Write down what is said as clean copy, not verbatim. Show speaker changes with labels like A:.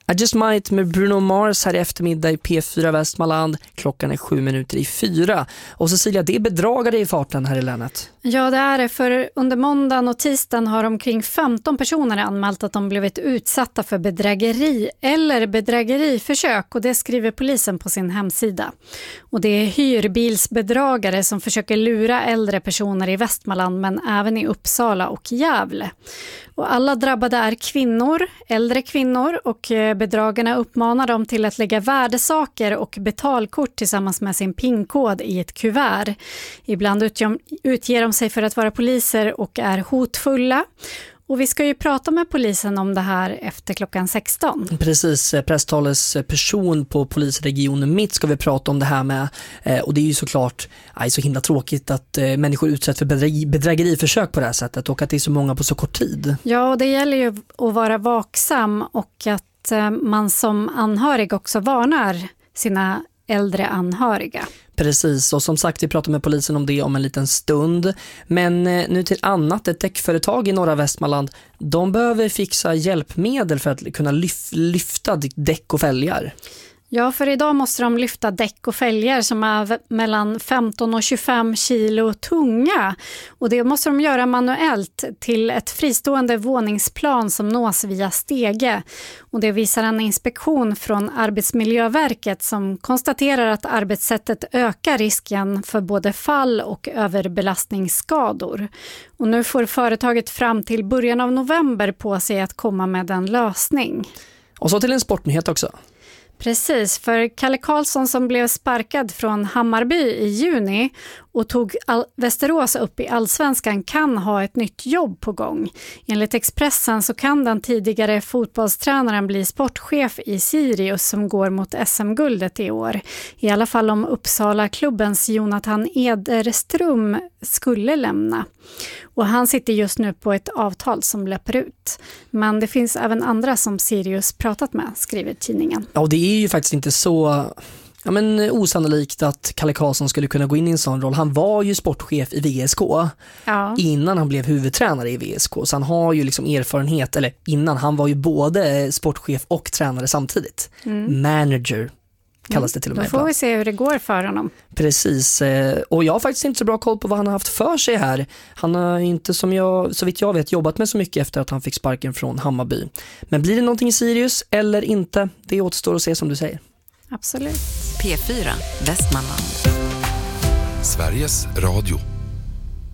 A: I Just Might med Bruno Mars här i eftermiddag i P4 Västmanland. Klockan är 7:07. Och Cecilia, det är bedragare i farten här i länet.
B: Ja, det är det. För under måndagen och tisdagen har omkring 15 personer anmält att de blivit utsatta för bedrägeri eller bedrägeriförsök, och det skriver polisen på sin hemsida. Och det är hyrbilsbedragare som försöker lura äldre personer i Västmanland men även i Uppsala och Gävle. Och alla drabbade är kvinnor, äldre kvinnor, och bedragarna uppmanar dem till att lägga värdesaker och betalkort tillsammans med sin PIN-kod i ett kuvert. Ibland utger de sig för att vara poliser och är hotfulla. Och vi ska ju prata med polisen om det här efter klockan 16.
A: Precis, presstalesperson på polisregionen Mitt ska vi prata om det här med. Och det är ju såklart så himla tråkigt att människor utsätts för bedrägeriförsök på det här sättet, och att det är så många på så kort tid.
B: Ja, och det gäller ju att vara vaksam, och att man som anhörig också varnar sina äldre anhöriga.
A: Precis, och som sagt, vi pratar med polisen om det om en liten stund. Men nu till annat, ett däckföretag i norra Västmanland, de behöver fixa hjälpmedel för att kunna lyfta däck och fälgar.
B: Ja, för idag måste de lyfta däck och fälgar som är mellan 15 och 25 kilo tunga. Och det måste de göra manuellt till ett fristående våningsplan som nås via stege. Och det visar en inspektion från Arbetsmiljöverket som konstaterar att arbetssättet ökar risken för både fall och överbelastningsskador. Och nu får företaget fram till början av november på sig att komma med en lösning.
A: Och så till en sportnyhet också.
B: Precis, för Kalle Karlsson som blev sparkad från Hammarby i juni och tog Västerås upp i Allsvenskan kan ha ett nytt jobb på gång. Enligt Expressen så kan den tidigare fotbollstränaren bli sportchef i Sirius som går mot SM-guldet i år. I alla fall om Uppsala-klubbens Jonathan Ederström skulle lämna. Och han sitter just nu på ett avtal som löper ut. Men det finns även andra som Sirius pratat med, skriver tidningen.
A: Ja, det är ju faktiskt inte så osannolikt att Kalle Karlsson skulle kunna gå in i en sån roll. Han var ju sportchef i VSK innan han blev huvudtränare i VSK. Så han har ju liksom erfarenhet, eller innan, han var ju både sportchef och tränare samtidigt. Manager kallas det till och med.
B: Då får vi se hur det går för honom.
A: Precis, och jag har faktiskt inte så bra koll på vad han har haft för sig här. Han har inte, så vitt jag vet, jobbat med så mycket efter att han fick sparken från Hammarby. Men blir det någonting i Sirius eller inte? Det återstår att se, som du säger.
B: Absolut.
C: P4 Västmanland.
D: Sveriges Radio.